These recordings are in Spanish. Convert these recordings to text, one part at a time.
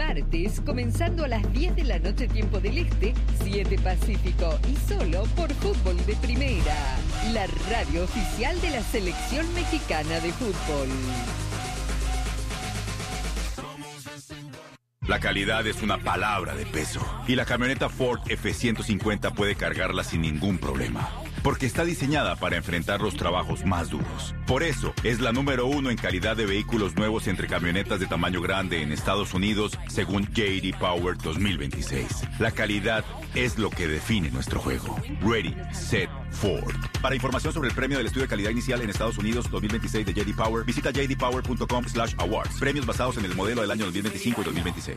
martes, comenzando a las 10 de la noche tiempo del Este, 7 Pacífico y solo por Fútbol de Primera, la radio oficial de la Selección Mexicana de Fútbol. La calidad es una palabra de peso y la camioneta Ford F-150 puede cargarla sin ningún problema, porque está diseñada para enfrentar los trabajos más duros. Por eso, es la número 1 en calidad de vehículos nuevos entre camionetas de tamaño grande en Estados Unidos, según J.D. Power 2026. La calidad es lo que define nuestro juego. Ready, Set, Ford. Para información sobre el premio del estudio de calidad inicial en Estados Unidos 2026 de J.D. Power, visita jdpower.com/awards. Premios basados en el modelo del año 2025 y 2026.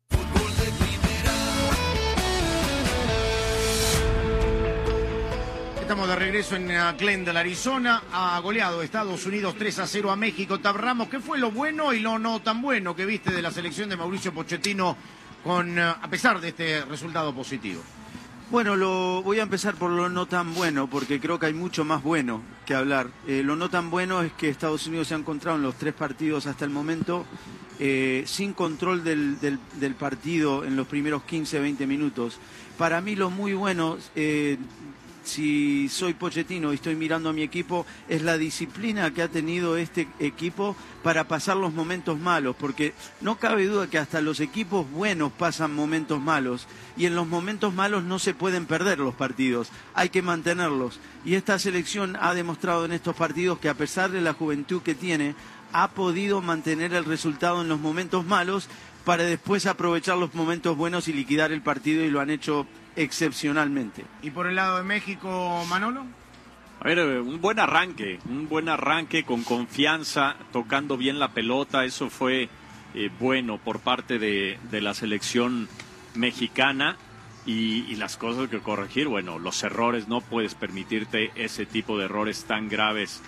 Estamos de regreso en Glendale, Arizona. Ha goleado Estados Unidos 3-0 a México. Tab Ramos, ¿qué fue lo bueno y lo no tan bueno que viste de la selección de Mauricio Pochettino a pesar de este resultado positivo? Bueno, voy a empezar por lo no tan bueno, porque creo que hay mucho más bueno que hablar. Lo no tan bueno es que Estados Unidos se ha encontrado en los 3 partidos hasta el momento sin control del partido en los primeros 15-20 minutos. Para mí lo muy bueno, si soy Pochettino y estoy mirando a mi equipo, es la disciplina que ha tenido este equipo para pasar los momentos malos, porque no cabe duda que hasta los equipos buenos pasan momentos malos, y en los momentos malos no se pueden perder los partidos, hay que mantenerlos. Y esta selección ha demostrado en estos partidos que, a pesar de la juventud que tiene, ha podido mantener el resultado en los momentos malos para después aprovechar los momentos buenos y liquidar el partido, y lo han hecho excepcionalmente. ¿Y por el lado de México, Manolo? A ver, un buen arranque con confianza, tocando bien la pelota. Eso fue bueno por parte de la selección mexicana, y las cosas que corregir, bueno, los errores, no puedes permitirte ese tipo de errores tan graves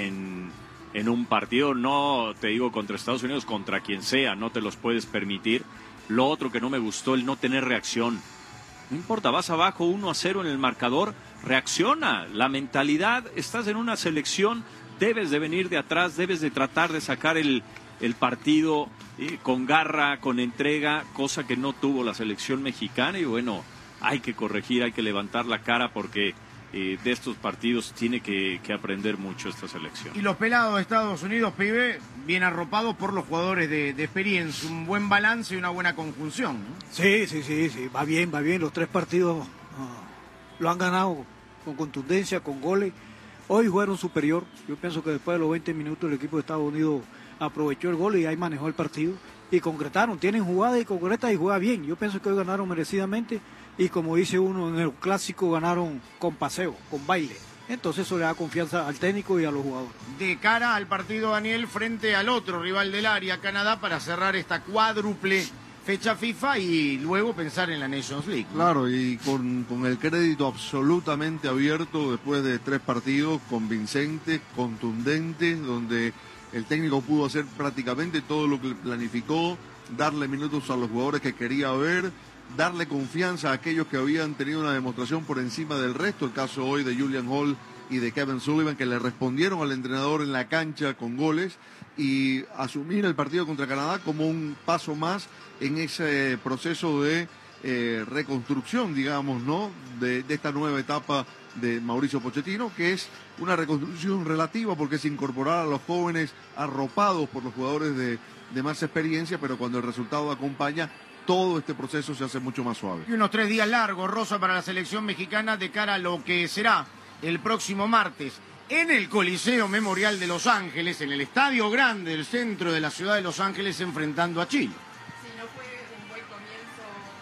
en un partido, no te digo contra Estados Unidos, contra quien sea, no te los puedes permitir. Lo otro que no me gustó, el no tener reacción. No importa, vas abajo 1-0 en el marcador, reacciona. La mentalidad, estás en una selección, debes de venir de atrás, debes de tratar de sacar el partido con garra, con entrega, cosa que no tuvo la selección mexicana. Y bueno, hay que corregir, hay que levantar la cara, porque de estos partidos tiene que aprender mucho esta selección. Y los pelados de Estados Unidos, pibe, bien arropados por los jugadores de experiencia, un buen balance y una buena conjunción, ¿no? Sí, va bien, los 3 partidos lo han ganado con contundencia, con goles. Hoy jugaron superior, yo pienso que después de los 20 minutos el equipo de Estados Unidos aprovechó el gol y ahí manejó el partido, y concretaron, tienen jugada y concreta y juega bien. Yo pienso que hoy ganaron merecidamente, y como dice uno en el clásico, ganaron con paseo, con baile. Entonces eso le da confianza al técnico y a los jugadores. De cara al partido, Daniel, frente al otro rival del área, Canadá, para cerrar esta cuádruple fecha FIFA y luego pensar en la Nations League, ¿no? Claro, y con el crédito absolutamente abierto después de 3 partidos convincentes, contundentes, donde el técnico pudo hacer prácticamente todo lo que planificó, darle minutos a los jugadores que quería ver, darle confianza a aquellos que habían tenido una demostración por encima del resto, el caso hoy de Julian Hall y de Kevin Sullivan, que le respondieron al entrenador en la cancha con goles, y asumir el partido contra Canadá como un paso más en ese proceso de reconstrucción, digamos, ¿no?, de esta nueva etapa de Mauricio Pochettino, que es una reconstrucción relativa porque es incorporar a los jóvenes arropados por los jugadores de más experiencia, pero cuando el resultado acompaña, todo este proceso se hace mucho más suave. Y unos 3 días largos, Rosa, para la selección mexicana de cara a lo que será el próximo martes en el Coliseo Memorial de Los Ángeles, en el Estadio Grande del centro de la ciudad de Los Ángeles, enfrentando a Chile. Sí, no fue un buen comienzo.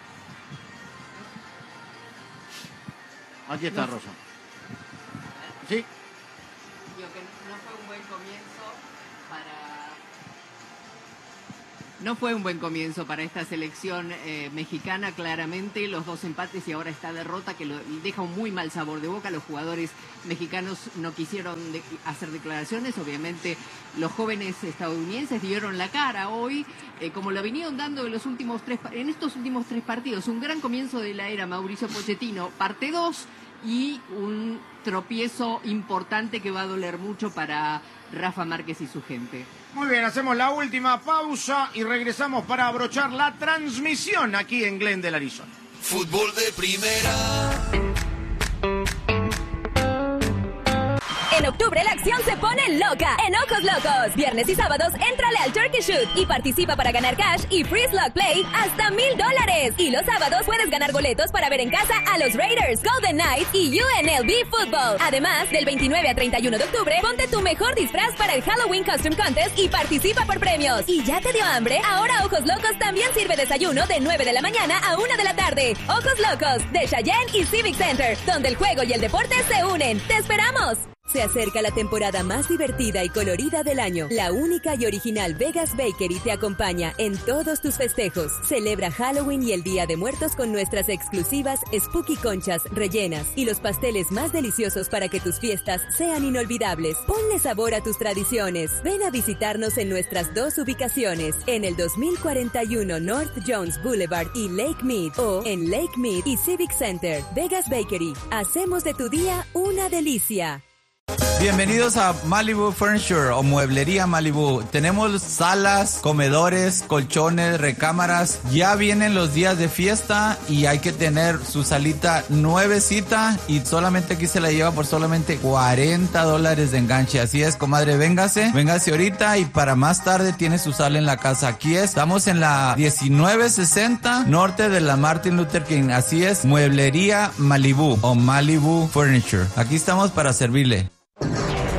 Aquí está, Rosa. Sí. Digo que no fue un buen comienzo para... No fue un buen comienzo para esta selección mexicana, claramente. Los 2 empates y ahora esta derrota que deja un muy mal sabor de boca. Los jugadores mexicanos no quisieron hacer declaraciones. Obviamente los jóvenes estadounidenses dieron la cara hoy, como lo vinieron dando en estos últimos 3 partidos. Un gran comienzo de la era Mauricio Pochettino, parte 2, y un tropiezo importante que va a doler mucho para Rafa Márquez y su gente. Muy bien, hacemos la última pausa y regresamos para abrochar la transmisión aquí en Glendale, Arizona. Fútbol de primera. En octubre la acción se pone loca en Ojos Locos. Viernes y sábados, éntrale al Turkey Shoot y participa para ganar cash y free slot play hasta $1,000. Y los sábados puedes ganar boletos para ver en casa a los Raiders, Golden Knights y UNLV Football. Además, del 29 a 31 de octubre, ponte tu mejor disfraz para el Halloween Costume Contest y participa por premios. ¿Y ya te dio hambre? Ahora Ojos Locos también sirve desayuno de 9 de la mañana a 1 de la tarde. Ojos Locos, de Cheyenne y Civic Center, donde el juego y el deporte se unen. ¡Te esperamos! Se acerca la temporada más divertida y colorida del año. La única y original Vegas Bakery te acompaña en todos tus festejos. Celebra Halloween y el Día de Muertos con nuestras exclusivas Spooky Conchas rellenas y los pasteles más deliciosos para que tus fiestas sean inolvidables. Ponle sabor a tus tradiciones. Ven a visitarnos en nuestras 2 ubicaciones, en el 2041 North Jones Boulevard y Lake Mead, o en Lake Mead y Civic Center. Vegas Bakery. Hacemos de tu día una delicia. Bienvenidos a Malibu Furniture o Mueblería Malibu. Tenemos salas, comedores, colchones, recámaras. Ya vienen los días de fiesta y hay que tener su salita nuevecita y solamente aquí se la lleva por solamente $40 de enganche. Así es, comadre, véngase ahorita y para más tarde tiene su sala en la casa. Aquí estamos en la 1960 norte de la Martin Luther King. Así es, Mueblería Malibu o Malibu Furniture. Aquí estamos para servirle.